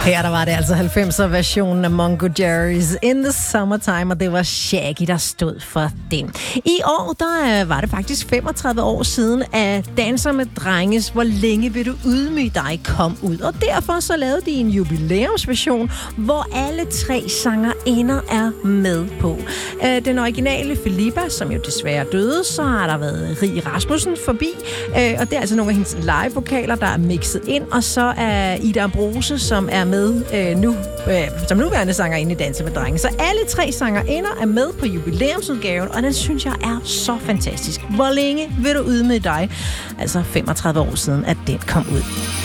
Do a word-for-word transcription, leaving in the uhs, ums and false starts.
Her der var det altså halvfemser-versionen af Mungo Jerry's In the Summertime, og det var Shaggy, der stod for den. I år, der var det faktisk femogtredive år siden, at Danser med Drenges Hvor længe vil du ydmyge dig kom ud. Og derfor så lavede de en jubilæumsversion, hvor alle tre sangerinder er med på. Den originale Filippa, som jo desværre døde, så har der været Rie Rasmussen forbi, og det er altså nogle af hendes live-vokaler, der er mixet ind, og så er Ida Ambrose, som er med øh, nu, øh, som nuværende sangerinde i Danser med Drenge. Så alle tre sangerinder er med på jubilæumsudgaven, og den synes jeg er så fantastisk. Hvor længe vil du ydmyge dig? Altså femogtredive år siden, at den kom ud.